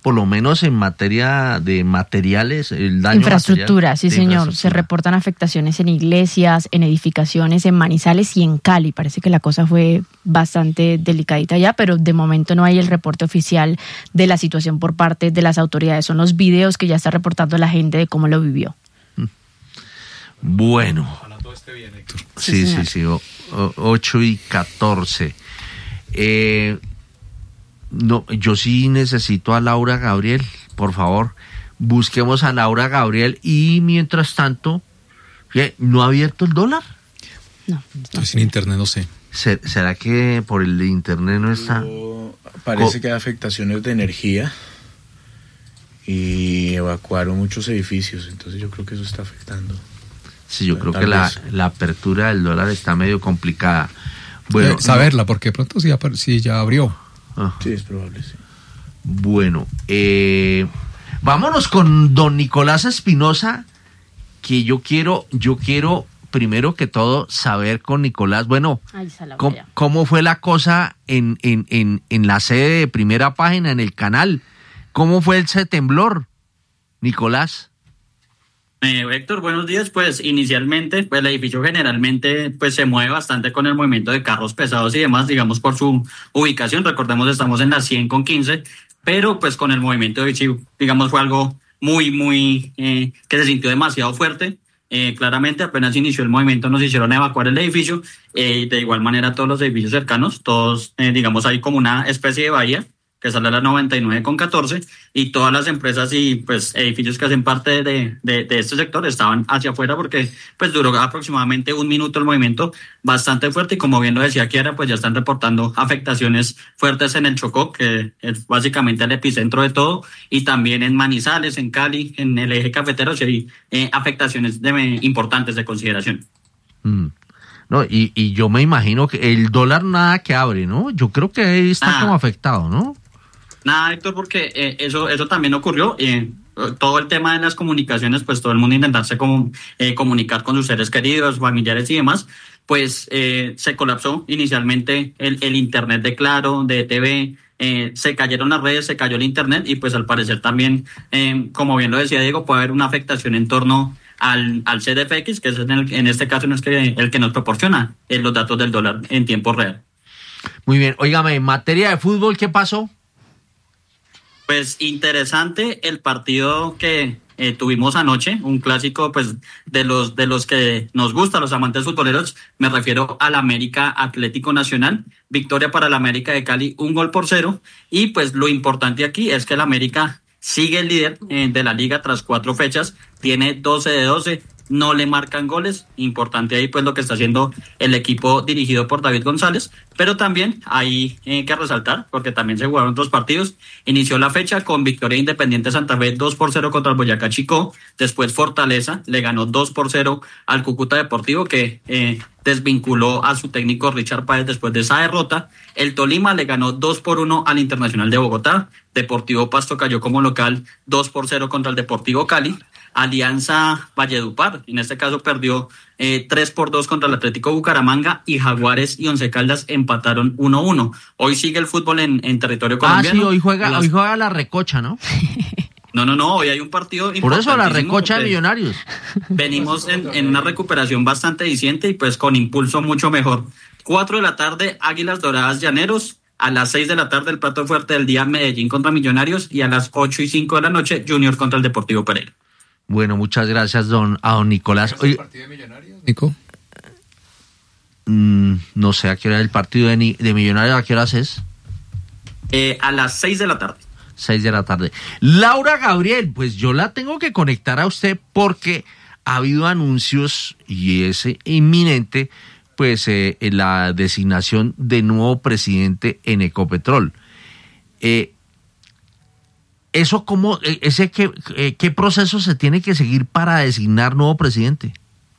por lo menos en materia de materiales, el daño infraestructura, material, sí señor, se reportan afectaciones en iglesias, en edificaciones, en Manizales y en Cali. Parece que la cosa fue bastante delicadita ya, pero de momento no hay el reporte oficial de la situación por parte de las autoridades. Son los videos que ya está reportando la gente de cómo lo vivió. Bueno. Ojalá todo esté bien, Héctor. Sí. 8:14. No, yo sí necesito a Laura Gabriel, por favor, busquemos a Laura Gabriel y mientras tanto, ¿no ha abierto el dólar? No. Estoy sin internet, no sé. ¿Será que por el internet no está? Parece que hay afectaciones de energía y evacuaron muchos edificios, entonces yo creo que eso está afectando. Sí, yo creo que la apertura del dólar está medio complicada. Bueno, saberla, porque de pronto sí ya abrió. Sí, es probable, sí. Bueno, vámonos con don Nicolás Espinosa, que yo quiero primero que todo saber con Nicolás, bueno, cómo fue la cosa en la sede de Primera Página, en el canal. ¿Cómo fue ese temblor, Nicolás? Héctor, buenos días. Pues inicialmente, pues el edificio generalmente pues se mueve bastante con el movimiento de carros pesados y demás, digamos por su ubicación. Recordemos, estamos en la 100 con 15, pero pues con el movimiento de edificio, digamos, fue algo muy que se sintió demasiado fuerte. Claramente apenas inició el movimiento nos hicieron evacuar el edificio, de igual manera todos los edificios cercanos, todos digamos hay como una especie de bahía que sale a la 99 con 14 y todas las empresas y pues edificios que hacen parte de este sector estaban hacia afuera porque pues duró aproximadamente 1 minuto el movimiento bastante fuerte y como bien lo decía Kiara, pues ya están reportando afectaciones fuertes en el Chocó, que es básicamente el epicentro de todo, y también en Manizales, en Cali, en el eje cafetero, sí hay afectaciones importantes de consideración. No, y yo me imagino que el dólar nada que abre, ¿no? Yo creo que ahí está como afectado, ¿no? Nada, Héctor, porque eso también ocurrió. Todo el tema de las comunicaciones, pues todo el mundo intentarse comunicar con sus seres queridos, familiares y demás, pues se colapsó inicialmente el internet de Claro, de TV, se cayeron las redes, se cayó el internet y pues al parecer también, como bien lo decía Diego, puede haber una afectación en torno al CDFX, que es en este caso no es el que nos proporciona los datos del dólar en tiempo real. Muy bien, óigame, en materia de fútbol, ¿qué pasó? Pues interesante el partido que tuvimos anoche, un clásico pues de los que nos gusta, los amantes futboleros, me refiero al América Atlético Nacional, victoria para el América de Cali, 1-0, y pues lo importante aquí es que el América sigue el líder de la liga tras 4 fechas, tiene 12 de 12, no le marcan goles, importante ahí pues lo que está haciendo el equipo dirigido por David González, pero también hay que resaltar, porque también se jugaron 2 partidos, inició la fecha con victoria Independiente Santa Fe 2-0 contra el Boyacá Chicó, después Fortaleza le ganó 2-0 al Cúcuta Deportivo que desvinculó a su técnico Richard Páez después de esa derrota, el Tolima le ganó 2-1 al Internacional de Bogotá, Deportivo Pasto cayó como local 2-0 contra el Deportivo Cali, Alianza Valledupar, en este caso perdió 3-2 contra el Atlético Bucaramanga y Jaguares y Once Caldas empataron 1-1. Hoy sigue el fútbol en territorio colombiano. Sí, hoy juega la Recocha, ¿no? No, hoy hay un partido importantísimo. Por eso la Recocha de Millonarios. Venimos en una recuperación bastante eficiente y pues con impulso mucho mejor. 4 de la tarde, Águilas Doradas Llaneros. A las 6 de la tarde, el plato fuerte del día, Medellín contra Millonarios. Y a las 8:05 de la noche, Junior contra el Deportivo Pereira. Bueno, muchas gracias, don Nicolás. ¿Es el partido de Millonarios, Nico? No sé a qué hora el partido de Millonarios, ¿a qué horas es? A las 6 de la tarde. 6 de la tarde. Laura Gabriel, pues yo la tengo que conectar a usted porque ha habido anuncios y es inminente, pues, la designación de nuevo presidente en Ecopetrol. Eso cómo, ¿qué proceso se tiene que seguir para designar nuevo presidente?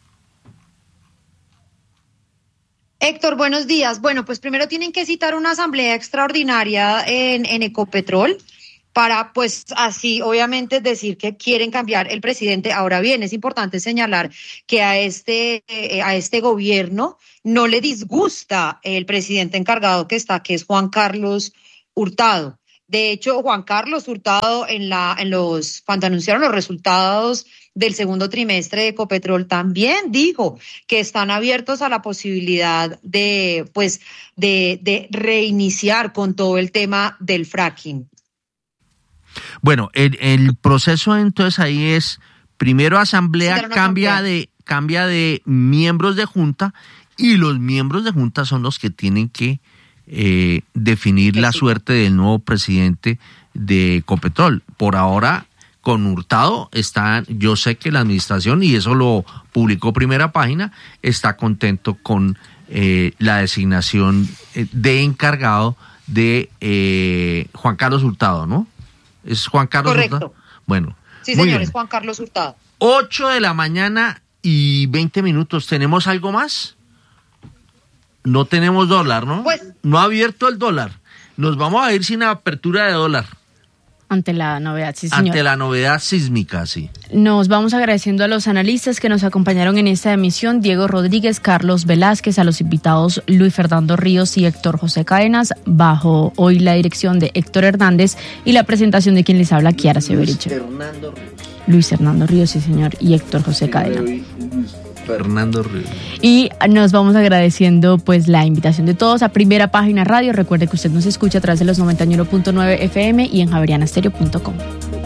Héctor, buenos días. Bueno, pues primero tienen que citar una asamblea extraordinaria en Ecopetrol para, pues, así obviamente decir que quieren cambiar el presidente. Ahora bien, es importante señalar que a este gobierno no le disgusta el presidente encargado que es Juan Carlos Hurtado. De hecho, Juan Carlos Hurtado cuando anunciaron los resultados del segundo trimestre de Ecopetrol también dijo que están abiertos a la posibilidad de reiniciar con todo el tema del fracking. Bueno, el proceso entonces ahí es, primero asamblea cambia de miembros de junta, y los miembros de junta son los que tienen que definir la suerte del nuevo presidente de Ecopetrol. Por ahora, con Hurtado yo sé que la administración, y eso lo publicó Primera Página, está contento con la designación de encargado de Juan Carlos Hurtado, ¿no? ¿Es Juan Carlos Correcto. Hurtado? Bueno. Sí, señor, es Juan Carlos Hurtado. 8:20 a.m. ¿Tenemos algo más? No tenemos dólar, ¿no? Pues, no ha abierto el dólar. Nos vamos a ir sin apertura de dólar. Ante la novedad, sí, señor. Ante la novedad sísmica, sí. Nos vamos agradeciendo a los analistas que nos acompañaron en esta emisión: Diego Rodríguez, Carlos Velázquez, a los invitados Luis Fernando Ríos y Héctor José Cadenas, bajo hoy la dirección de Héctor Hernández y la presentación de quien les habla, Kiara Severiche. Luis Fernando Ríos, sí, señor, y Héctor José Cadenas. Fernando Ríos. Y nos vamos agradeciendo pues la invitación de todos a Primera Página Radio. Recuerde que usted nos escucha a través de los 91.9 FM y en javerianastereo.com.